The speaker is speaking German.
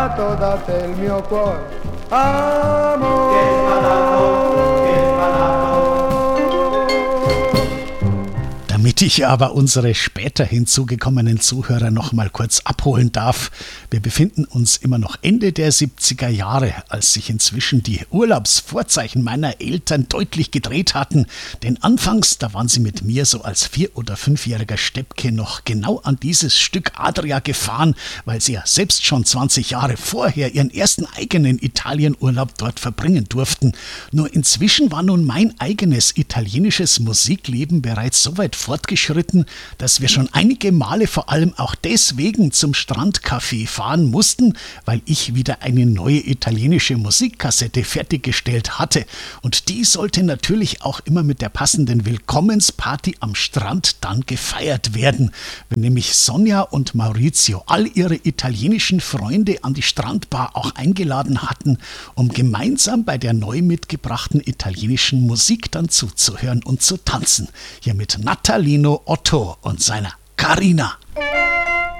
Date il mio cuore, Damit ich aber unsere später hinzugekommenen Zuhörer noch mal kurz abholen darf. Wir befinden uns immer noch Ende der 70er Jahre, als sich inzwischen die Urlaubsvorzeichen meiner Eltern deutlich gedreht hatten. Denn anfangs, da waren sie mit mir so als 4- oder 5-jähriger Steppke noch genau an dieses Stück Adria gefahren, weil sie ja selbst schon 20 Jahre vorher ihren ersten eigenen Italienurlaub dort verbringen durften. Nur inzwischen war nun mein eigenes italienisches Musikleben bereits so weit fortgeschritten, dass wir schon einige Male vor allem auch deswegen zum Strandcafé fahren mussten, weil ich wieder eine neue italienische Musikkassette fertiggestellt hatte. Und die sollte natürlich auch immer mit der passenden Willkommensparty am Strand dann gefeiert werden. Wenn nämlich Sonja und Maurizio all ihre italienischen Freunde an die Strandbar auch eingeladen hatten, um gemeinsam bei der neu mitgebrachten italienischen Musik dann zuzuhören und zu tanzen. Hier mit Natalino Otto und seiner Carina.